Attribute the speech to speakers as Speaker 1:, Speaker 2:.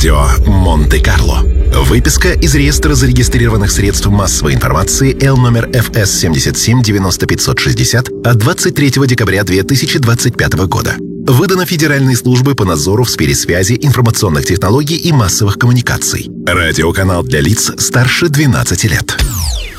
Speaker 1: Радио Монте-Карло. Выписка из реестра зарегистрированных средств массовой информации L номер ФС 77 90 560 от 23 декабря 2025 года. Выдано Федеральной службой по надзору в сфере связи, информационных технологий и массовых коммуникаций. Радиоканал для лиц старше 12 лет.